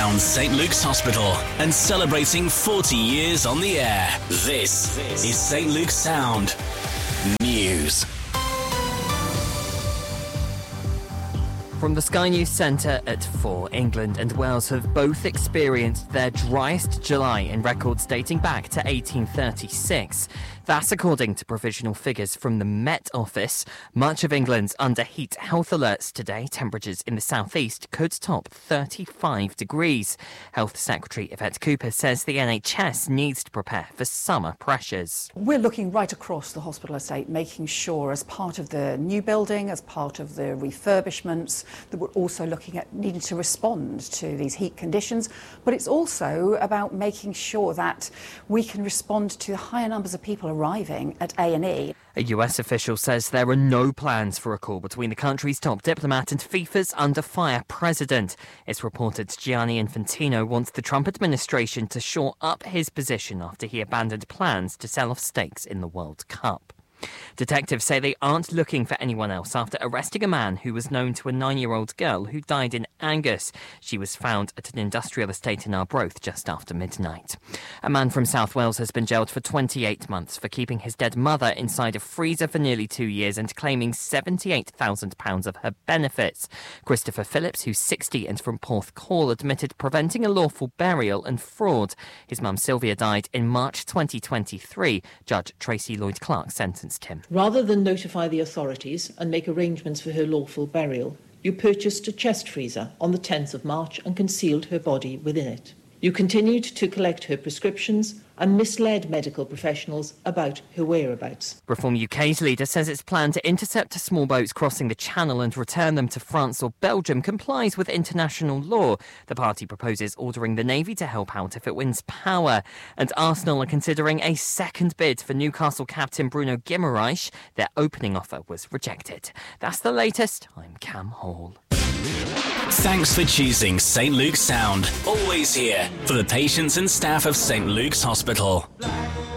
around St Luke's Hospital and celebrating 40 years on the air. This is St Luke's Sound News. From the Sky News Centre at 4, England and Wales have both experienced their driest July in records dating back to 1836. That's according to provisional figures from the Met Office. Much of England's under heat health alerts today. Temperatures in the southeast could top 35 degrees. Health Secretary Yvette Cooper says the NHS needs to prepare for summer pressures. We're looking right across the hospital estate, making sure as part of the new building, as part of the refurbishments, that we're also looking at needing to respond to these heat conditions. But it's also about making sure that we can respond to the higher numbers of people arriving at A&E. A US official says there are no plans for a call between the country's top diplomat and FIFA's under-fire president. It's reported Gianni Infantino wants the Trump administration to shore up his position after he abandoned plans to sell off stakes in the World Cup. Detectives say they aren't looking for anyone else after arresting a man who was known to a 9-year-old girl who died in Angus. She was found at an industrial estate in Arbroath just after midnight. A man from South Wales has been jailed for 28 months for keeping his dead mother inside a freezer for nearly 2 years and claiming £78,000 of her benefits. Christopher Phillips, who's 60 and from Porthcawl, admitted preventing a lawful burial and fraud. His mum Sylvia died in March 2023. Judge Tracy Lloyd-Clark sentenced him. Rather than notify the authorities and make arrangements for her lawful burial, you purchased a chest freezer on the 10th of March and concealed her body within it. You continued to collect her prescriptions and misled medical professionals about her whereabouts. Reform UK's leader says its plan to intercept small boats crossing the Channel and return them to France or Belgium complies with international law. The party proposes ordering the Navy to help out if it wins power. And Arsenal are considering a second bid for Newcastle captain Bruno Guimaraes. Their opening offer was rejected. That's the latest. I'm Cam Hall. Thanks for choosing St Luke's Sound. Always here for the patients and staff of St Luke's Hospital.